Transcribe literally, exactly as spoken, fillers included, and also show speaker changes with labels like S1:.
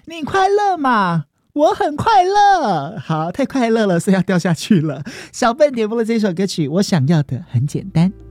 S1: 你快乐吗？我很快乐。好，太快乐了，所以要掉下去了。小笨点播了这首歌曲，我想要的很简单。